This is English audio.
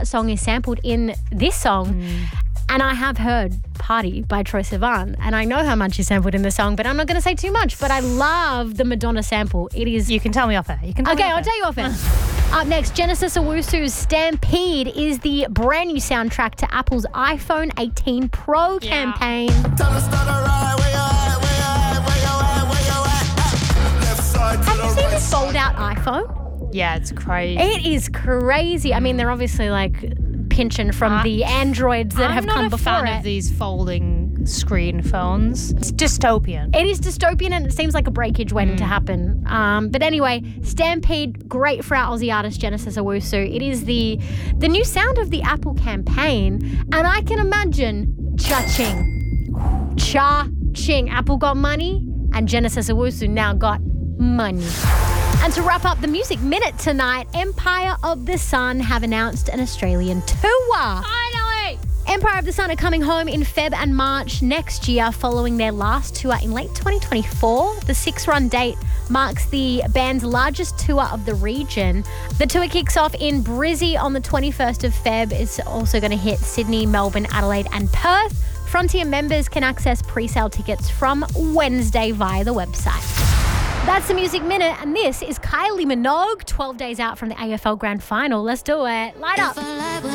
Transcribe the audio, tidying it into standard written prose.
that song is sampled in this song. And I have heard Party by Troye Sivan, and I know how much is sampled in the song, but I'm not going to say too much. But I love the Madonna sample. It is... You can tell me off air. I'll tell you off air. Up next, Genesis Owusu's Stampede is the brand new soundtrack to Apple's iPhone 18 Pro campaign. Have you seen this fold-out iPhone? Yeah, it's crazy. It is crazy. I mean, they're obviously like pinching from the Androids that have come before I'm not a fan of these folding screen phones. It's dystopian. It is dystopian, and it seems like a breakage waiting to happen. But anyway, Stampede, great for our Aussie artist Genesis Owusu. It is the new sound of the Apple campaign, and I can imagine cha-ching. Cha-ching. Apple got money, and Genesis Owusu now got money. And to wrap up the Music Minute tonight, Empire of the Sun have announced an Australian tour. Finally! Empire of the Sun are coming home in Feb and March next year following their last tour in late 2024. The 6-run date marks the band's largest tour of the region. The tour kicks off in Brizzy on the 21st of Feb. It's also going to hit Sydney, Melbourne, Adelaide and Perth. Frontier members can access pre-sale tickets from Wednesday via the website. That's the Music Minute, and this is Kylie Minogue, 12 days out from the AFL Grand Final. Let's do it. Light up.